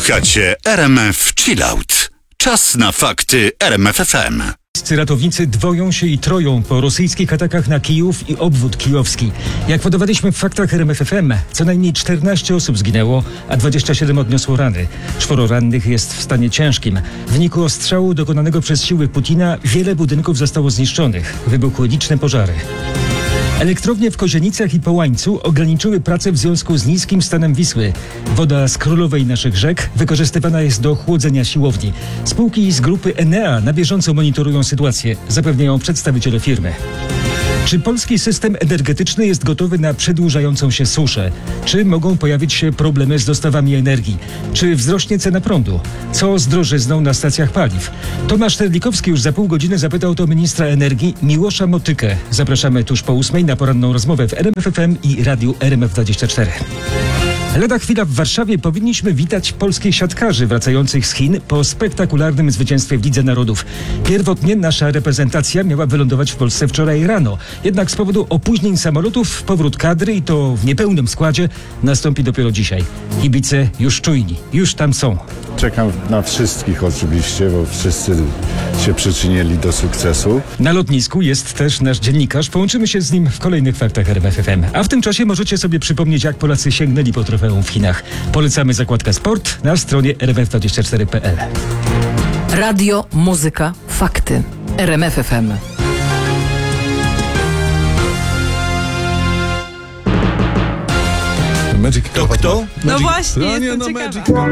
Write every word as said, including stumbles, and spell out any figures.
Słuchacie R M F Chillout. Czas na fakty R M F F M. Ratownicy dwoją się i troją po rosyjskich atakach na Kijów i obwód kijowski. Jak podawaliśmy w faktach R M F F M, co najmniej czternaście osób zginęło, a dwadzieścia siedem odniosło rany. Czworo rannych jest w stanie ciężkim. W wyniku ostrzału dokonanego przez siły Putina wiele budynków zostało zniszczonych. Wybuchły liczne pożary. Elektrownie w Kozienicach i Połańcu ograniczyły pracę w związku z niskim stanem Wisły. Woda z królowej naszych rzek wykorzystywana jest do chłodzenia siłowni. Spółki z grupy Enea na bieżąco monitorują sytuację, zapewniają przedstawiciele firmy. Czy polski system energetyczny jest gotowy na przedłużającą się suszę? Czy mogą pojawić się problemy z dostawami energii? Czy wzrośnie cena prądu? Co z drożyzną na stacjach paliw? Tomasz Terlikowski już za pół godziny zapytał to ministra energii Miłosza Motykę. Zapraszamy tuż po ósmej na poranną rozmowę w R M F F M i radiu R M F dwadzieścia cztery. Lada chwila w Warszawie powinniśmy witać polskich siatkarzy wracających z Chin po spektakularnym zwycięstwie w Lidze Narodów. Pierwotnie nasza reprezentacja miała wylądować w Polsce wczoraj rano. Jednak z powodu opóźnień samolotów powrót kadry, i to w niepełnym składzie, nastąpi dopiero dzisiaj. Kibice już czujni, już tam są. Czekam na wszystkich oczywiście, bo wszyscy się przyczynili do sukcesu. Na lotnisku jest też nasz dziennikarz. Połączymy się z nim w kolejnych faktach R M F F M. A w tym czasie możecie sobie przypomnieć, jak Polacy sięgnęli po trofeum w Chinach. Polecamy zakładkę Sport na stronie R M F dwadzieścia cztery kropka P L. Radio, muzyka, fakty. R M F F M. Magic To kto? No właśnie, No nie, jestem no ciekawa. Magic